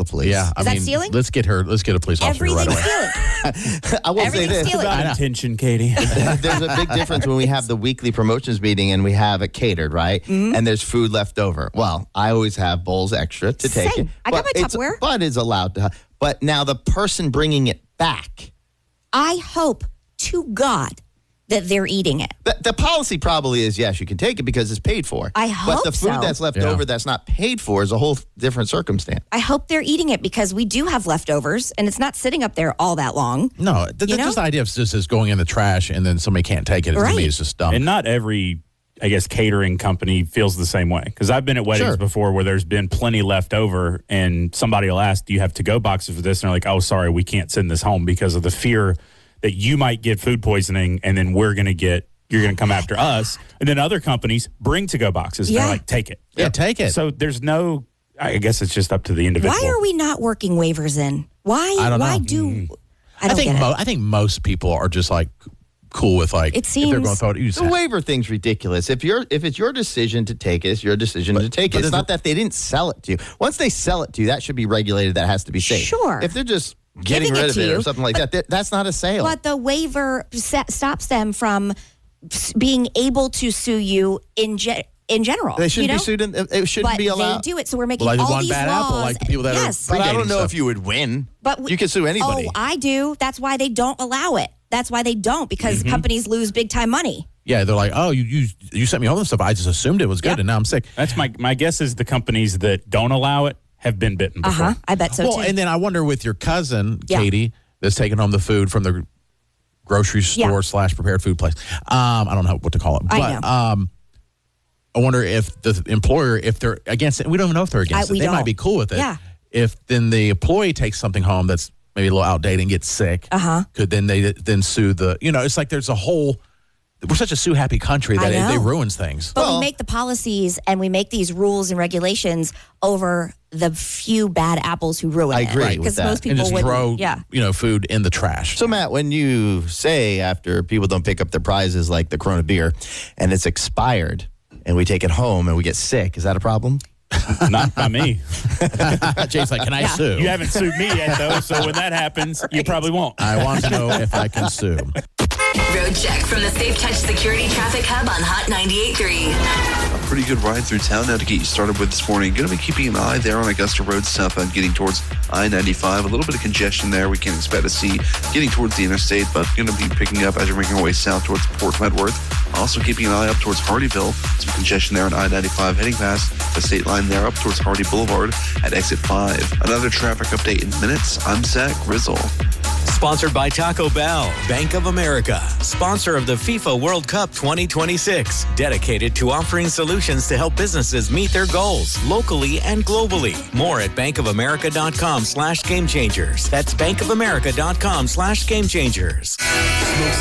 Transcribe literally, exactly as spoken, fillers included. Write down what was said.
police. Yeah, I Is that mean, stealing? let's get her. Let's get a police officer right Everything's away. stealing. I will say Everything's this. stealing. About intention, Katie. There's a big difference when we have the weekly promotions meeting and we have it catered, right? Mm-hmm. And there's food left over. Well, I always have bowls extra to take Same. it. I got but my it's- Tupperware. But it's allowed to. But now the person bringing it back, I hope to God that they're eating it. the, the policy probably is, yes, you can take it because it's paid for. I But hope the food so. that's left Yeah. over that's not paid for is a whole different circumstance. I hope they're eating it because we do have leftovers and it's not sitting up there all that long. No, th- th- You know? just the idea of just, just going in the trash and then somebody can't take it. To Right. me, is just dumb. And not every, I guess, catering company feels the same way. Because I've been at weddings Sure. before where there's been plenty left over, and somebody will ask, do you have to-go boxes for this? And they're like, oh, sorry, we can't send this home because of the fear that you might get food poisoning, and then we're going to get, you're going to come after us. And then other companies bring to-go boxes. And Yeah. they're like, take it. yeah, take it. So there's no, I guess it's just up to the individual. Why are we not working waivers in? Why? I don't why know. do I I don't think get it. mo- I think most people are just like cool with like It if they're going to seems- throw it. You just The have- waiver thing's ridiculous. If you're if it's your decision to take it, it's your decision to take but it. It's is not it- that they didn't sell it to you. Once they sell it to you, that should be regulated. That has to be safe. Sure. If they're just getting Giving it rid of to it or you. something like that, that, that's not a sale. But the waiver sa- stops them from s- being able to sue you in ge- in general. They shouldn't you know? be sued. In, it shouldn't But be allowed. they do it, so we're making Well, like all one these bad laws. apple, like the people that are yes. But I don't predating know stuff. if you would win. But we- you can sue anybody. Oh, I do. That's why they don't allow it. That's why they don't, because Mm-hmm. companies lose big time money. Yeah, they're like, oh, you you you sent me home and stuff. I just assumed it was good, Yep. and now I'm sick. That's my, my guess is the companies that don't allow it have been bitten Uh before. huh. I bet so well, too. and then I wonder with your cousin Yeah. Katie that's taking home the food from the grocery store Yeah. slash prepared food place. Um, I don't know what to call it, I but know. um, I wonder if the employer, if they're against it, we don't even know if they're against I- it. we They might don't. be cool with it. Yeah. If then the employee takes something home that's maybe a little outdated and gets sick, Uh-huh. could then they then sue the? You know, it's like there's a whole. We're such a sue happy country that I it, it know. ruins things. But Well- we make the policies and we make these rules and regulations over the few bad apples who ruin I it. agree with Because that. most And people just would, throw, yeah. you know, food in the trash. So, Matt, when you say after people don't pick up their prizes like the Corona beer and it's expired and we take it home and we get sick, is that a problem? Not by me. Jay's like, can I Yeah. sue? You haven't sued me yet, though, so when that happens, you probably won't. I want to know if I can sue. Road check from the Safe Touch Security Traffic Hub on Hot ninety-eight point three. A pretty good ride through town now to get you started with this morning. Going to be keeping an eye there on Augusta Road southbound getting towards I ninety-five. A little bit of congestion there we can expect to see getting towards the interstate, but going to be picking up as you're making your way south towards Port Medworth. Also keeping an eye up towards Hardyville. Some congestion there on I ninety-five heading past the state line there up towards Hardy Boulevard at exit five. Another traffic update in minutes. I'm Zach Grizzle. Sponsored by Taco Bell, Bank of America, sponsor of the FIFA World Cup twenty twenty-six, dedicated to offering solutions to help businesses meet their goals locally and globally. More at bankofamerica.com slash game changers. That's bankofamerica.com slash game changers.